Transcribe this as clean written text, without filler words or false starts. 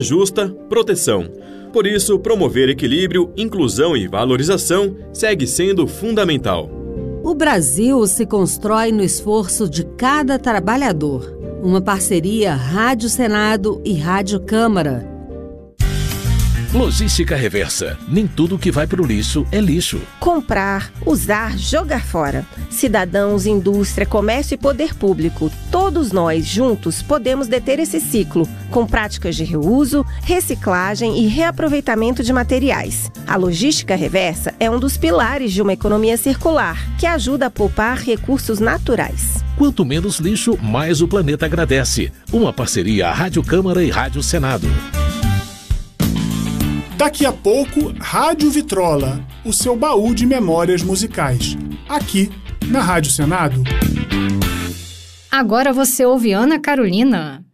justa proteção. Por isso, promover equilíbrio, inclusão e valorização segue sendo fundamental. O Brasil se constrói no esforço de cada trabalhador. Uma parceria Rádio Senado e Rádio Câmara. Logística Reversa. Nem tudo que vai para o lixo é lixo. Comprar, usar, jogar fora. Cidadãos, indústria, comércio e poder público. Todos nós, juntos, podemos deter esse ciclo, com práticas de reuso, reciclagem e reaproveitamento de materiais. A logística reversa é um dos pilares de uma economia circular, que ajuda a poupar recursos naturais. Quanto menos lixo, mais o planeta agradece. Uma parceria Rádio Câmara e Rádio Senado. Daqui a pouco, Rádio Vitrola, o seu baú de memórias musicais. Aqui, na Rádio Senado. Agora você ouve Ana Carolina.